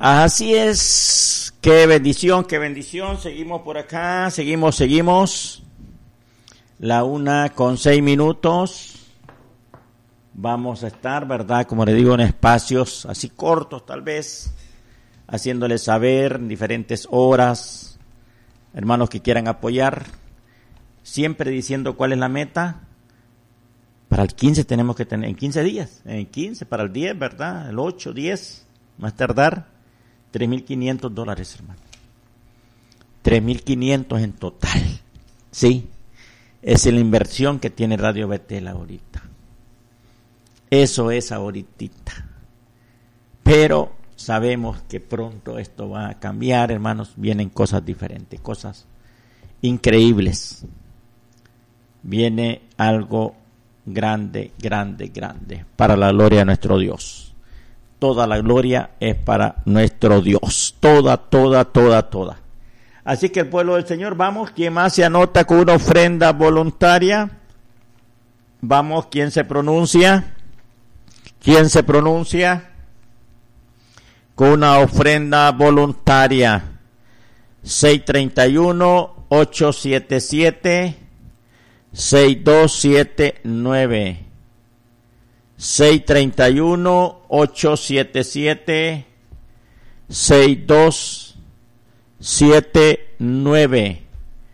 Así es, qué bendición, qué bendición. Seguimos por acá, seguimos. 1:06. Vamos a estar, ¿verdad? Como le digo, en espacios así cortos tal vez, haciéndoles saber en diferentes horas, hermanos que quieran apoyar, siempre diciendo cuál es la meta. Para el 15 tenemos que tener, en 15 días, en 15, para el 10, ¿verdad? El 8, 10, más tardar, $3,500, hermano. 3,500 en total, ¿sí? Esa es la inversión que tiene Radio Betel ahorita. Eso es ahoritita. Pero sabemos que pronto esto va a cambiar, hermanos. Vienen cosas diferentes, cosas increíbles. Viene algo grande, para la gloria de nuestro Dios. Toda la gloria es para nuestro Dios. Toda. Así que el pueblo del Señor, vamos. ¿Quién más se anota con una ofrenda voluntaria? Vamos, ¿quién se pronuncia? Con una ofrenda voluntaria? 631-877-6279. 631-877-6279.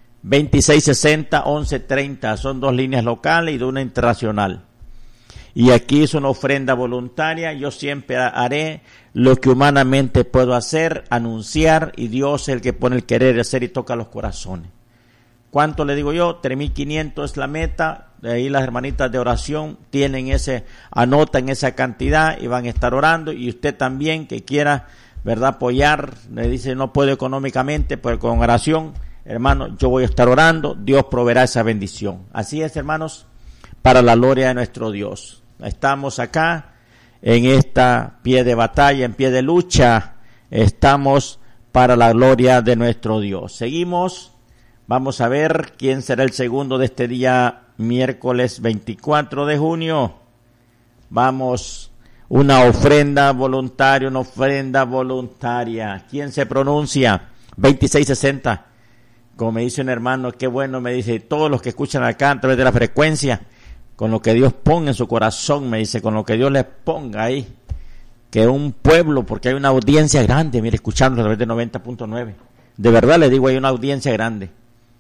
2660-1130. Son 2 líneas locales y de una internacional. Y aquí es una ofrenda voluntaria. Yo siempre haré lo que humanamente puedo hacer, anunciar, y Dios es el que pone el querer hacer y toca los corazones. ¿Cuánto le digo yo? 3,500 es la meta. De ahí las hermanitas de oración anotan esa cantidad y van a estar orando. Y usted también que quiera, ¿verdad?, apoyar, le dice no puedo económicamente, pero con oración, hermano, yo voy a estar orando, Dios proveerá esa bendición. Así es, hermanos, para la gloria de nuestro Dios. Estamos acá en esta pie de batalla, en pie de lucha, estamos para la gloria de nuestro Dios. Seguimos, vamos a ver quién será el segundo de este día, miércoles 24 de junio. Vamos, una ofrenda voluntaria. ¿Quién se pronuncia? 2660. Como me dice un hermano, qué bueno, me dice, todos los que escuchan acá a través de la frecuencia, con lo que Dios ponga en su corazón, me dice, con lo que Dios les ponga ahí, que un pueblo, porque hay una audiencia grande, mire, escuchando a través de 90.9, de verdad le digo, hay una audiencia grande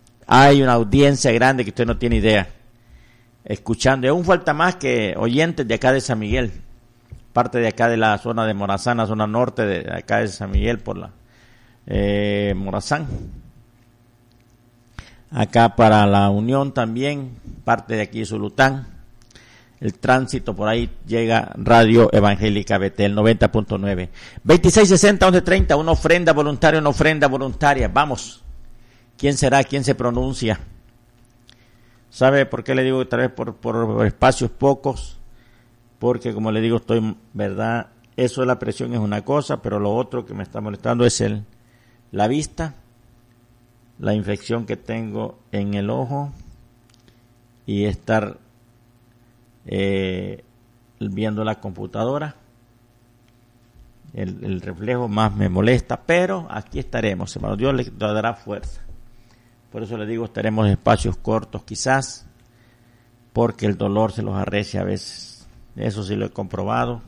que usted no tiene idea, escuchando, y aún falta más que oyentes de acá de San Miguel, parte de acá de la zona de Morazán, la zona norte de acá de San Miguel, por la Morazán. Acá para la Unión también, parte de aquí de Zulután, el tránsito por ahí llega Radio Evangélica Betel 90.9. 2660-1130, una ofrenda voluntaria, vamos. ¿Quién será? ¿Quién se pronuncia? ¿Sabe por qué le digo otra vez por espacios pocos? Porque como le digo, ¿verdad? Eso de la presión es una cosa, pero lo otro que me está molestando es la vista, la infección que tengo en el ojo y estar viendo la computadora, el reflejo más me molesta, pero aquí estaremos, hermano, Dios le dará fuerza. Por eso le digo, estaremos en espacios cortos quizás, porque el dolor se los arrecia a veces, eso sí lo he comprobado.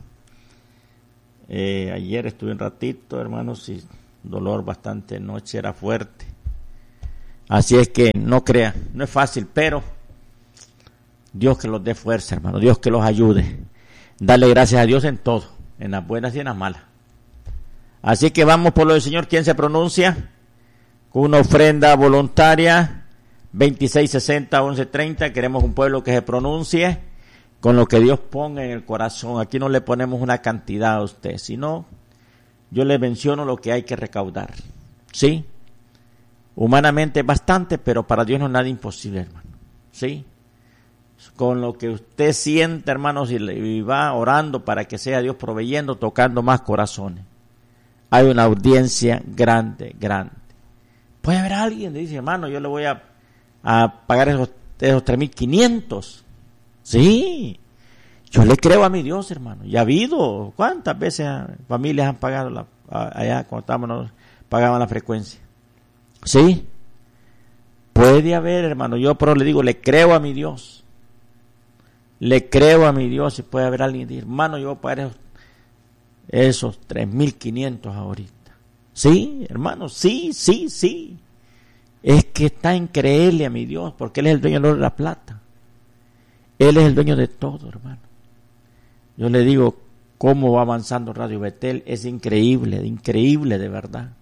Ayer estuve un ratito, hermanos, y dolor bastante, noche era fuerte. Así es que no crea, no es fácil, pero Dios que los dé fuerza, hermano, Dios que los ayude. Dale gracias a Dios en todo, en las buenas y en las malas. Así que vamos por lo del Señor. ¿Quién se pronuncia? Con una ofrenda voluntaria, 2660-1130. Queremos un pueblo que se pronuncie con lo que Dios ponga en el corazón. Aquí no le ponemos una cantidad a usted, sino yo le menciono lo que hay que recaudar. ¿Sí? Humanamente es bastante, pero para Dios no es nada imposible, hermano. ¿Sí? Con lo que usted siente, hermanos, y va orando para que sea Dios proveyendo, tocando más corazones. Hay una audiencia grande. Puede haber alguien que dice, hermano, yo le voy a pagar esos 3,500. Sí, yo le creo a mi Dios, hermano. Y ha habido, ¿cuántas veces familias han pagado allá cuando estábamos, pagaban la frecuencia. ¿Sí? Puede haber, hermano. Yo pero le digo, le creo a mi Dios. Le creo a mi Dios y puede haber alguien que diga, hermano, yo pagaré esos 3,500 ahorita. Sí, hermano, sí. Es que está en creerle a mi Dios, porque Él es el dueño del oro y la plata. Él es el dueño de todo, hermano. Yo le digo, cómo va avanzando Radio Betel, es increíble de verdad.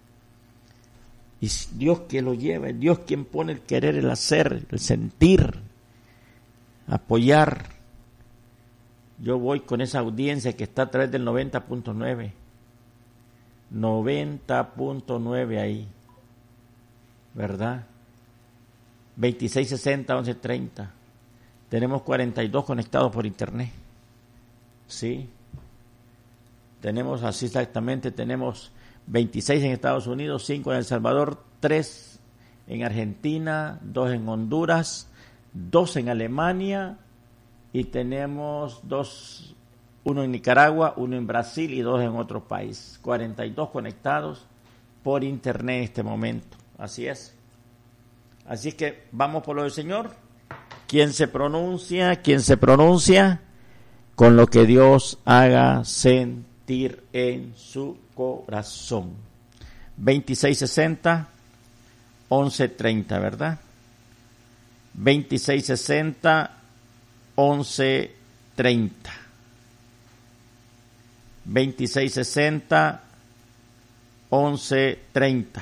Y Dios que lo lleva, Dios quien pone el querer, el hacer, el sentir, apoyar. Yo voy con esa audiencia que está a través del 90.9. 90.9 ahí, ¿verdad? 2660-1130. Tenemos 42 conectados por internet. Sí. Tenemos así exactamente, tenemos 26 en Estados Unidos, 5 en El Salvador, 3 en Argentina, 2 en Honduras, 2 en Alemania y tenemos 2, 1 en Nicaragua, 1 en Brasil y 2 en otro país. 42 conectados por internet en este momento. Así es. Así es que vamos por lo del Señor. ¿Quién se pronuncia? Con lo que Dios haga sentir en su corazón. 2660-1130, ¿verdad? 2660-1130. 2660-1130.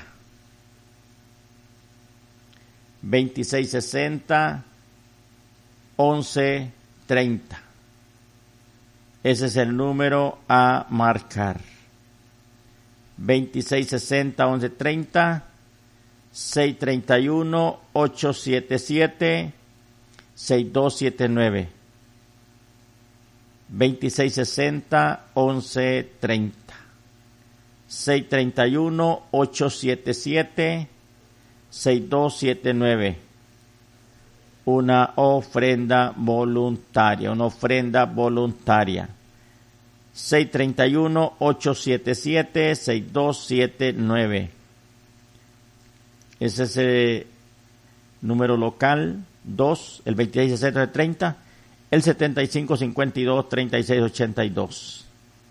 2660-1130. Ese es el número a marcar. 2660-1130, 631-877-6279. 2660-1130, 631-877-6279. Una ofrenda voluntaria, 631-877-6279. Ese es el número local. 2, el 2660-30, el 7552-3682.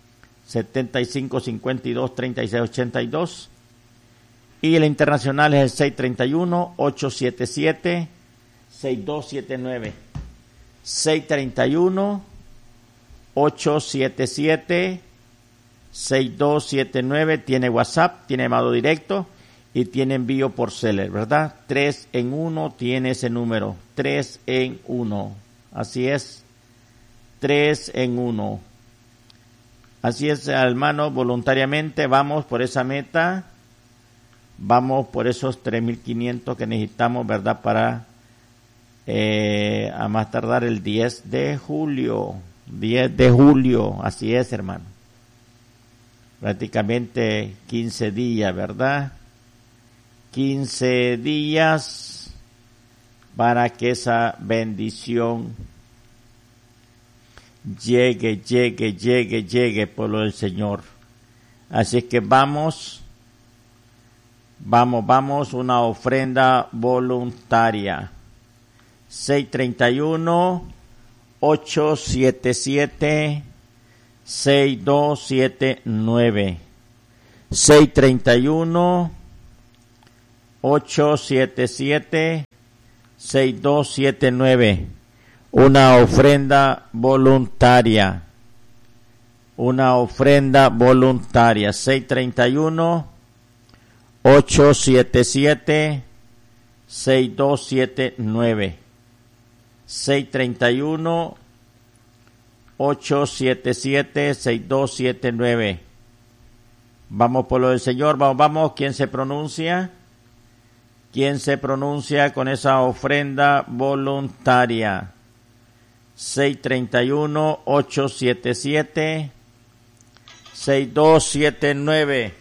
7552-3682. Y el internacional es el 631-877-6279. 631-877-6279. Tiene WhatsApp, tiene llamado directo y tiene envío por Seller, ¿verdad? 3 en 1 tiene ese número. 3 en 1. Así es. 3 en 1. Así es, hermano, voluntariamente vamos por esa meta. Vamos por esos 3,500 que necesitamos, ¿verdad? Para a más tardar el 10 de julio. 10 de julio, así es, hermano. Prácticamente 15 días, ¿verdad? 15 días para que esa bendición llegue, pueblo del Señor. Así que vamos, una ofrenda voluntaria. 631-877-6279. 631-877-6279. Una ofrenda voluntaria. 631-877-6279. 631-877-6279. Vamos por lo del Señor, vamos. ¿Quién se pronuncia? ¿Quién se pronuncia con esa ofrenda voluntaria? 631-877-6279.